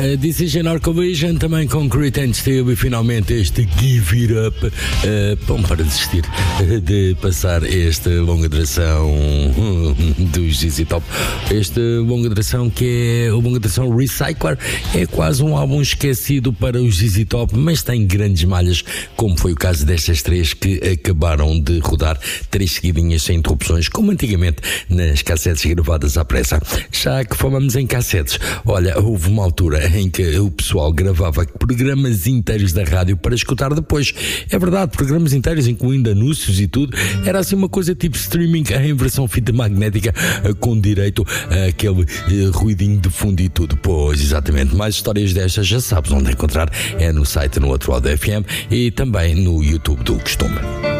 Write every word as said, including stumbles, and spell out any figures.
Uh, Decision Orcovision, também Concrete and Steel, e finalmente este Give It Up. Uh, bom, para desistir de passar esta longa duração do Z Z Top. Esta longa duração que é a longa duração Recycler. É quase um álbum esquecido para os Z Z Top, mas tem grandes malhas, como foi o caso destas três que acabaram de rodar três seguidinhas sem interrupções, como antigamente nas cassetes gravadas à pressa. Já que falamos em cassetes, olha, houve uma altura em que o pessoal gravava programas inteiros da rádio para escutar depois. É verdade, programas inteiros, incluindo anúncios e tudo. Era assim uma coisa tipo streaming em versão fita magnética, com direito àquele ruidinho de fundo e tudo. Pois, exatamente. Mais histórias destas já sabes onde encontrar. É no site, no outro lado da F M, e também no YouTube do costume.